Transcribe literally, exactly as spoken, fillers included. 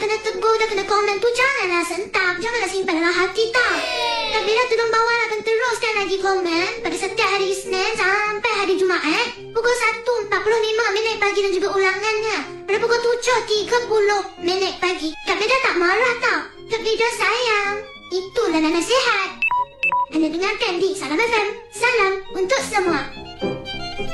kena tegur, dah kena komen tu janganlah sentap, janganlah simpan dalam hati tau. Tapi dah tolong bawalah akan teruskan lagi komen pada setiap hari Isnin sampai hari Jumaat pukul satu empat puluh lima minit pagi dan juga ulangannya pada pukul tujuh tiga puluh minit pagi. Kak Beda tak marah tau, Kak Beda sayang. Itulah nasihat. Anda dengarkan di Salam F M. Salam untuk semua.